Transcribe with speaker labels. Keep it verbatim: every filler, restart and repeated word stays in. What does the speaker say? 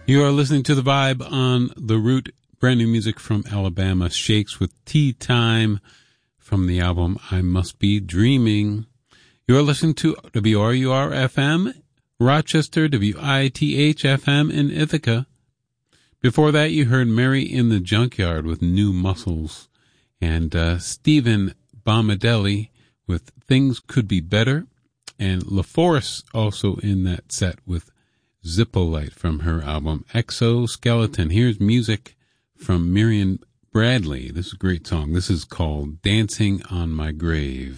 Speaker 1: You are listening to The Vibe on The Root. Brand new music from Alabama, Shakes with Tea Time from the album I Must Be Dreaming. You are listening to W R U R F M, Rochester, W I T H F M in Ithaca. Before that, you heard Mary in the Junkyard with New Muscles, and uh, Stephen Bomadelli with Things Could Be Better, and LaForce also in that set with Zippolite from her album Exoskeleton. Here's music from Miriam Bradley. This is a great song. This is called Dancing on My Grave.